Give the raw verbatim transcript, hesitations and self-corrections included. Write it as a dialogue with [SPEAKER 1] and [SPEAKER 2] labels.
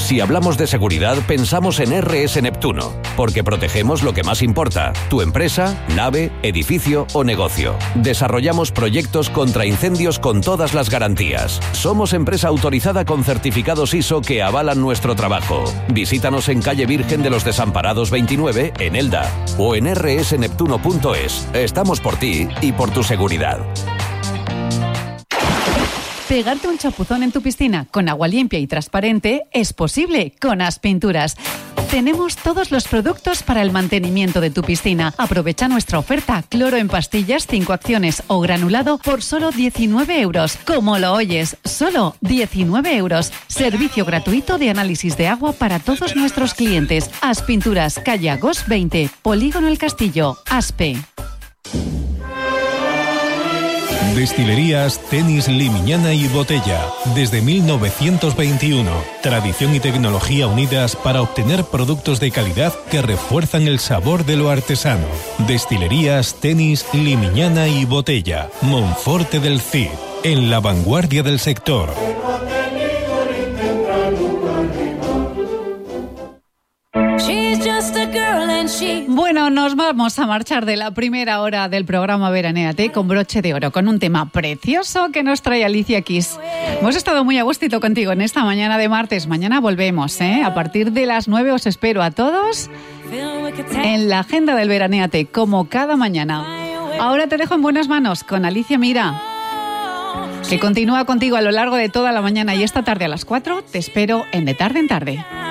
[SPEAKER 1] Si hablamos de seguridad, pensamos en R S Neptuno, porque protegemos lo que más importa, tu empresa, nave, edificio o negocio. Desarrollamos proyectos contra incendios con todas las garantías. Somos empresa autorizada con certificados I S O que avalan nuestro trabajo. Visítanos en calle Virgen de los Desamparados veintinueve, en Elda, o en r s neptuno punto es. Estamos por ti y por tu seguridad.
[SPEAKER 2] Pegarte un chapuzón en tu piscina con agua limpia y transparente es posible con Aspinturas. Tenemos todos los productos para el mantenimiento de tu piscina. Aprovecha nuestra oferta: cloro en pastillas, cinco acciones o granulado por solo diecinueve euros. Como lo oyes, solo diecinueve euros. Servicio gratuito de análisis de agua para todos nuestros clientes. Aspinturas, calle Agos veinte, Polígono El Castillo, Aspe.
[SPEAKER 3] Destilerías Tenis Limiñana y Botella. Desde mil novecientos veintiuno. Tradición y tecnología unidas para obtener productos de calidad que refuerzan el sabor de lo artesano. Destilerías Tenis Limiñana y Botella. Monforte del Cid. En la vanguardia del sector.
[SPEAKER 2] Bueno, nos vamos a marchar de la primera hora del programa Veranéate con broche de oro, con un tema precioso que nos trae Alicia Keys. Hemos estado muy a gustito contigo en esta mañana de martes. Mañana volvemos, ¿eh? A partir de las nueve os espero a todos en la agenda del Veranéate, como cada mañana. Ahora te dejo en buenas manos con Alicia Mira, que continúa contigo a lo largo de toda la mañana, y esta tarde a las cuatro te espero en De Tarde en Tarde.